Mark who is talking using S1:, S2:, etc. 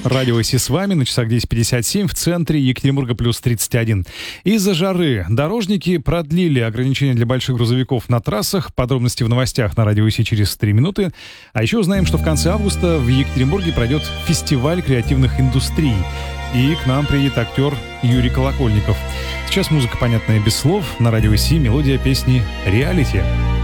S1: Радио Си с вами, на часах 10:57, в центре Екатеринбурга плюс 31. Из-за жары дорожники продлили ограничения для больших грузовиков на трассах. Подробности в новостях на Радио Си через 3 минуты. А еще узнаем, что в конце августа в Екатеринбурге пройдет фестиваль креативных индустрий. И к нам приедет актер Юрий Колокольников. Сейчас музыка, понятная без слов. На Радио Си мелодия песни «Реалити».